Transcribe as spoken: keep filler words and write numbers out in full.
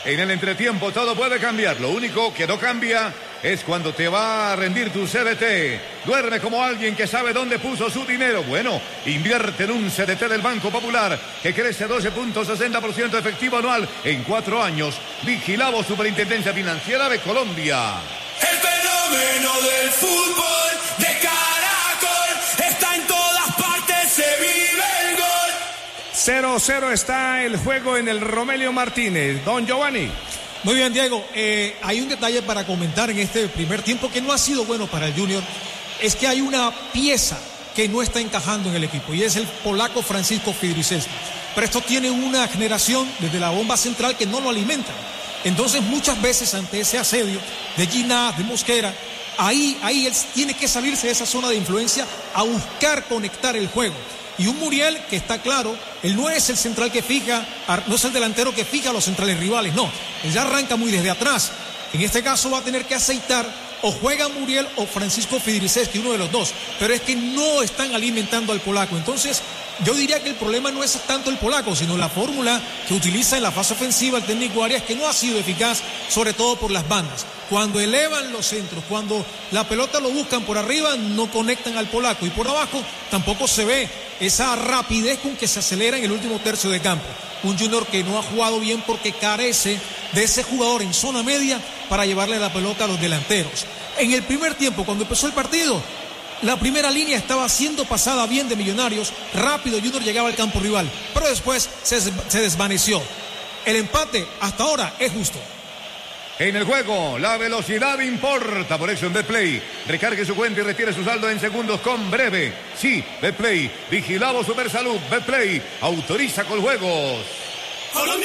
En el entretiempo todo puede cambiar. Lo único que no cambia es cuando te va a rendir tu C D T. Duerme como alguien que sabe dónde puso su dinero. Bueno, invierte en un C D T del Banco Popular que crece doce punto sesenta por ciento efectivo anual en cuatro años. Vigilado Superintendencia Financiera de Colombia. El fenómeno del fútbol de Caracol está en todas partes, se vive el gol. cero cero está el juego en el Romelio Martínez. Don Giovanni. Muy bien, Diego. Eh, hay un detalle para comentar en este primer tiempo que no ha sido bueno para el Junior. Es que hay una pieza que no está encajando en el equipo y es el polaco Francisco Fidriszewski. Pero esto tiene una generación desde la bomba central que no lo alimenta. Entonces muchas veces ante ese asedio de Ginás, de Mosquera, ahí, ahí él tiene que salirse de esa zona de influencia a buscar conectar el juego. Y un Muriel que está claro, él no es el central que fija, no es el delantero que fija a los centrales rivales, no, él ya arranca muy desde atrás. En este caso va a tener que aceitar, o juega Muriel o Francisco Fidriszewski, uno de los dos, pero es que no están alimentando al polaco. Entonces yo diría que el problema no es tanto el polaco, sino la fórmula que utiliza en la fase ofensiva el técnico Arias, que no ha sido eficaz, sobre todo por las bandas. Cuando elevan los centros, cuando la pelota lo buscan por arriba, no conectan al polaco, y por abajo tampoco se ve esa rapidez con que se acelera en el último tercio de campo. Un Junior que no ha jugado bien porque carece de ese jugador en zona media para llevarle la pelota a los delanteros. En el primer tiempo, cuando empezó el partido, la primera línea estaba siendo pasada bien de Millonarios, rápido Junior llegaba al campo rival, pero después se, se desvaneció. El empate hasta ahora es justo. En el juego, la velocidad importa. Por eso en Betplay, recargue su cuenta y retire su saldo en segundos con Breve. Sí, Betplay, vigilado Supersalud. Betplay, autoriza con juegos. Colombia.